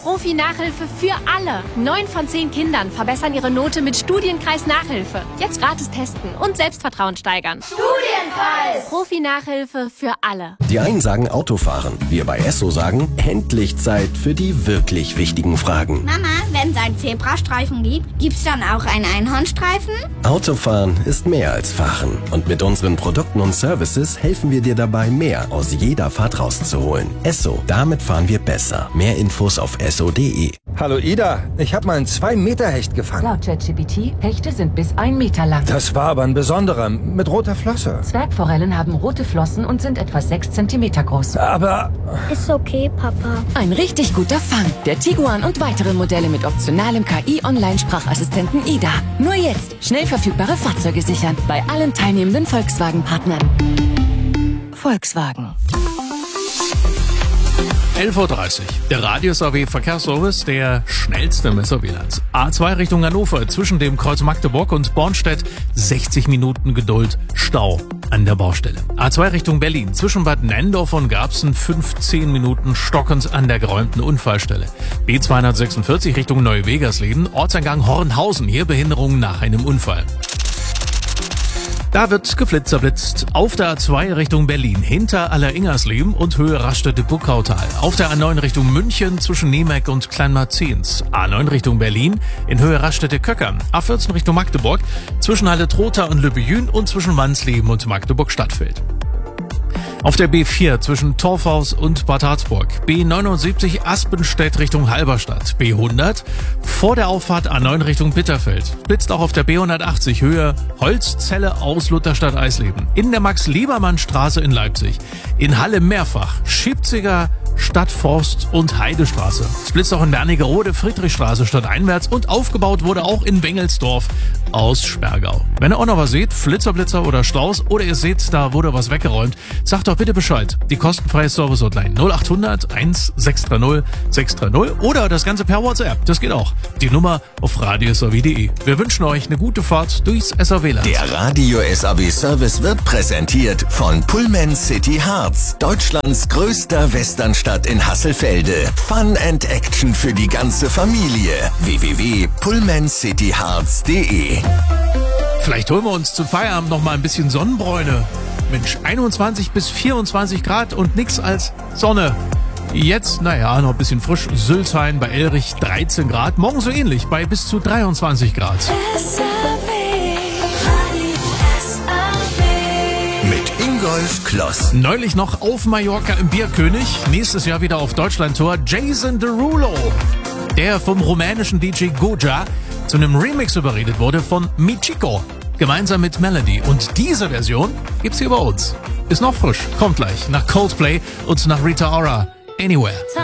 Profi-Nachhilfe für alle. 9 von 10 Kindern verbessern ihre Note mit Studienkreis Nachhilfe. Jetzt gratis testen und Selbstvertrauen steigern. Studienkreis! Profi-Nachhilfe für alle. Die einen sagen Autofahren. Wir bei Esso sagen, endlich Zeit für die wirklich wichtigen Fragen. Mama, wenn es einen Zebrastreifen gibt, gibt's dann auch einen Einhornstreifen? Autofahren ist mehr als Fahren. Und mit unseren Produkten und Services helfen wir dir dabei, mehr aus jeder Fahrt rauszuholen. Esso, damit fahren wir besser. Mehr Infos auf esso.de. Hallo Ida, ich habe mal einen 2-Meter-Hecht gefangen. Laut ChatGPT, Hechte sind bis 1 Meter lang. Das war aber ein besonderer, mit roter Flosse. Zwergforellen haben rote Flossen und sind etwa 6 Zentimeter groß. Aber... Ist okay, Papa. Ein richtig guter Fang. Der Tiguan und weitere Modelle mit optionalem KI-Online-Sprachassistenten Ida. Nur jetzt schnell verfügbare Fahrzeuge sichern. Bei allen teilnehmenden Volkswagen-Partnern. Volkswagen. 11.30 Uhr. Der Radius AW Verkehrsservice, der schnellste im SAW-Land. A2 Richtung Hannover, zwischen dem Kreuz Magdeburg und Bornstedt, 60 Minuten Geduld, Stau an der Baustelle. A2 Richtung Berlin, zwischen Bad Nenndorf und Garbsen, 15 Minuten stockend an der geräumten Unfallstelle. B246 Richtung Neuwegersleden, Ortseingang Hornhausen, hier Behinderung nach einem Unfall. Da wird geflitzerblitzt. Auf der A2 Richtung Berlin, hinter Alleringersleben und Höhe Raststätte-Buckautal. Auf der A9 Richtung München, zwischen Niemeck und Kleinmarzens. A9 Richtung Berlin, in Höhe Raststätte-Köckern. A14 Richtung Magdeburg, zwischen Halle-Trotha und Lübbejün und zwischen Wansleben und Magdeburg-Stadtfeld. Auf der B4 zwischen Torfhaus und Bad Harzburg, B79 Aspenstedt Richtung Halberstadt, B100 vor der Auffahrt A9 Richtung Bitterfeld, blitzt auch auf der B180 Höhe Holzzelle aus Lutherstadt-Eisleben, in der Max-Liebermann-Straße in Leipzig, in Halle mehrfach, Schipziger Stadtforst und Heidestraße. Es blitzt auch in Wernigerode, Friedrichstraße stadteinwärts und aufgebaut wurde auch in Wengelsdorf aus Sperrgau. Wenn ihr auch noch was seht, Flitzerblitzer oder Staus oder ihr seht, da wurde was weggeräumt, sagt doch bitte Bescheid. Die kostenfreie Service-Hotline 0800 1630 630 oder das Ganze per WhatsApp. Das geht auch. Die Nummer auf radiosaw.de. Wir wünschen euch eine gute Fahrt durchs SAW-Land. Der Radio SAW Service wird präsentiert von Pullman City Harz, Deutschlands größter Westernstadt in Hasselfelde. Fun and Action für die ganze Familie. www.pullmancityharz.de. Vielleicht holen wir uns zum Feierabend noch mal ein bisschen Sonnenbräune. Mensch, 21 bis 24 Grad und nix als Sonne. Jetzt, naja, noch ein bisschen frisch. Sülzhain bei Elrich 13 Grad. Morgen so ähnlich bei bis zu 23 Grad. Mit Ingolf Kloss. Neulich noch auf Mallorca im Bierkönig. Nächstes Jahr wieder auf Deutschlandtour. Jason Derulo, der vom rumänischen DJ Goja zu einem Remix überredet wurde von Michiko. Gemeinsam mit Melody. Und diese Version gibt's hier bei uns. Ist noch frisch. Kommt gleich nach Coldplay und nach Rita Ora. Anywhere.